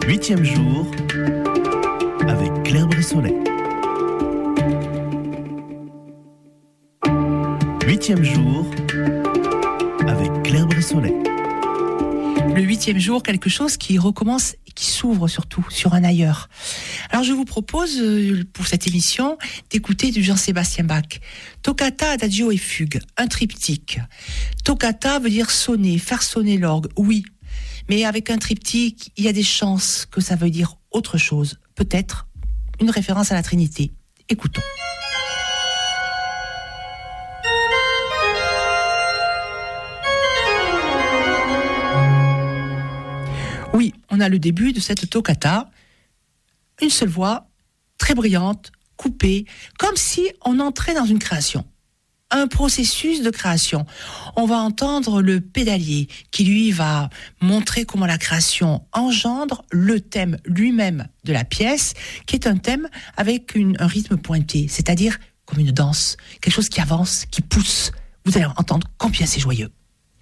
8e jour avec Claire Bressolet. 8e jour avec Claire Bressolet. Le 8e jour, quelque chose qui recommence et qui s'ouvre surtout sur un ailleurs. Alors je vous propose pour cette émission d'écouter du Jean-Sébastien Bach. Toccata, adagio et fugue, un triptyque. Toccata veut dire sonner, faire sonner l'orgue, oui. Mais avec un triptyque, il y a des chances que ça veut dire autre chose. Peut-être une référence à la Trinité. Écoutons. Oui, on a le début de cette toccata. Une seule voix, très brillante, coupée, comme si on entrait dans une création. Un processus de création. On va entendre le pédalier qui, lui, va montrer comment la création engendre le thème lui-même de la pièce, qui est un thème avec un rythme pointé, c'est-à-dire comme une danse, quelque chose qui avance, qui pousse. Vous allez entendre combien c'est joyeux.